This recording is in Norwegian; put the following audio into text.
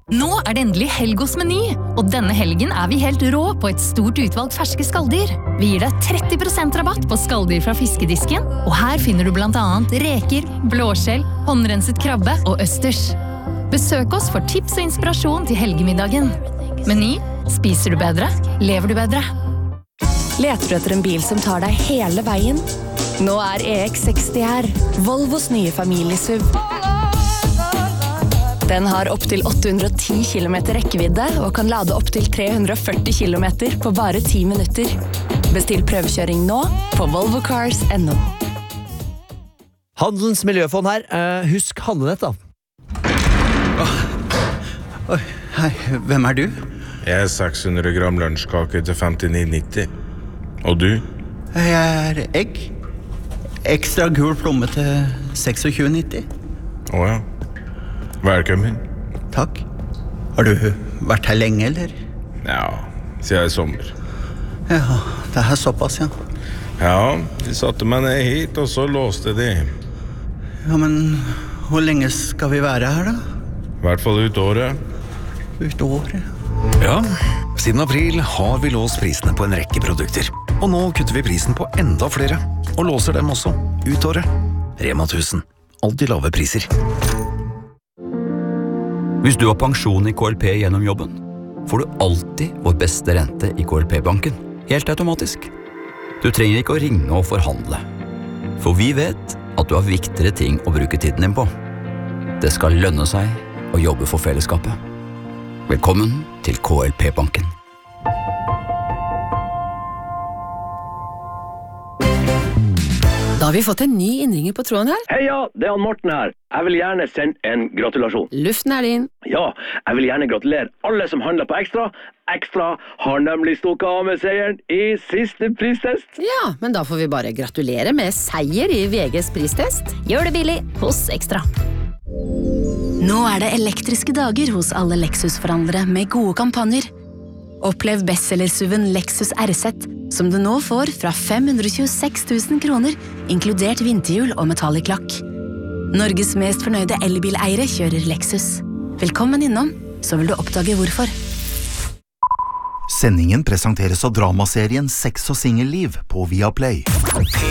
Nå det endelig helg hos Meny, og denne helgen vi helt rå på et stort utvalgt ferske skalldyr. Vi gir deg 30% rabatt på skalldyr fra fiskedisken, og her finner du blant annet reker, blåskjell, håndrenset krabbe og østers. Besøk oss for tips og inspirasjon til helgemiddagen. Meny, spiser du bedre, lever du bedre. Leter du etter en bil som tar deg hele veien? Nå EX60 her, Volvos nye familiesuv. Den har opp til 810 km rekkevidde og kan lade opp til 340 km på bare 10 minutter. Bestill prøvekjøring nå på volvocars.no. Handelens miljøfond her. Husk handlenett da. Oi, hei, hvem du? Jeg 600 gram lunsjkake til 59,90. Og du? Jeg egg. Ekstra gul plomme til 26,90. Åja. Velkommen. Takk. Har du vært her lenge, eller? Ja, siden I sommer. Ja, det såpass, ja. Ja, de satte meg ned hit, og så låste de. Ja, men hvor lenge skal vi være her, da? I hvert fall ut året. Ut året? Ja, siden april har vi låst prisene på en rekke produkter. Og nå kutter vi prisen på enda flere, og låser dem også ut året. Rema 1000. Alltid lave priser. Hvis du har pensjon I KLP gjennom jobben, får du alltid vår beste rente I KLP-banken, helt automatisk. Du trenger ikke å ringe og forhandle, for vi vet at du har viktigere ting å bruke tiden din på. Det skal lønne seg å jobbe for fellesskapet. Velkommen til KLP-banken. Da har vi fått en ny innringer på tråden her. Heia, det han Morten her. Jeg vil gjerne sende en gratulasjon. Luften din. Ja, jeg vil gjerne gratulere alle som handler på Ekstra. Ekstra har nemlig stukket av med seieren I siste pristest. Ja, men da får vi bare gratulere med seier I VGs pristest. Gjør det billig hos Ekstra. Nå det elektriske dager hos alle Lexus-forhandlere med gode kampanjer. Opplev bestsellersuven Lexus RZ, som du nå får fra 526 000 kroner, inkludert vinterhjul og metallic lakk. Norges mest fornøyde elbileiere kjører Lexus. Velkommen innom, så vil du oppdage hvorfor. Sendingen presenteres av dramaserien Sex og Singelliv på Viaplay.